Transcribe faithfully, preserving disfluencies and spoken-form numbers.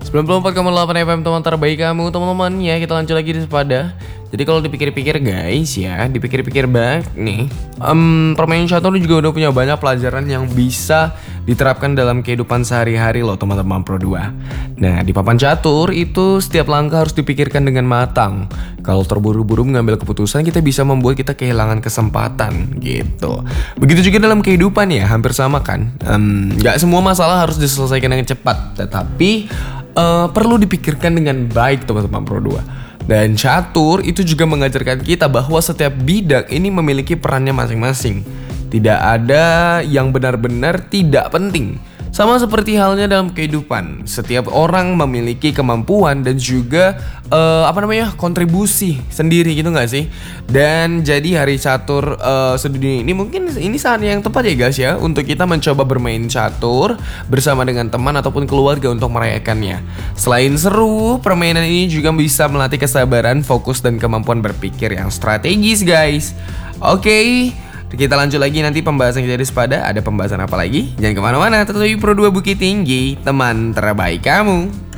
sembilan puluh empat koma delapan F M teman terbaik kamu teman-teman ya. Kita lanjut lagi di Sepada. Jadi kalau dipikir-pikir guys ya, dipikir-pikir banget nih, um, permainan catur juga udah punya banyak pelajaran yang bisa diterapkan dalam kehidupan sehari-hari loh teman-teman Pro dua. Nah di papan catur itu setiap langkah harus dipikirkan dengan matang. Kalau terburu-buru mengambil keputusan kita bisa membuat kita kehilangan kesempatan gitu. Begitu juga dalam kehidupan ya, hampir sama kan. um, Gak semua masalah harus diselesaikan dengan cepat, tetapi uh, perlu dipikirkan dengan baik teman-teman Pro dua. Dan catur itu juga mengajarkan kita bahwa setiap bidang ini memiliki perannya masing-masing. Tidak ada yang benar-benar tidak penting. Sama seperti halnya dalam kehidupan, setiap orang memiliki kemampuan dan juga uh, apa namanya kontribusi sendiri gitu nggak sih? Dan jadi hari catur uh, sedunia ini mungkin ini saat yang tepat ya guys ya untuk kita mencoba bermain catur bersama dengan teman ataupun keluarga untuk merayakannya. Selain seru, permainan ini juga bisa melatih kesabaran, fokus dan kemampuan berpikir yang strategis guys. Oke. Okay. Kita lanjut lagi nanti pembahasan kita di Sepada. Ada pembahasan apa lagi? Jangan kemana-mana, tetap Pro dua Bukit Tinggi, teman terbaik kamu.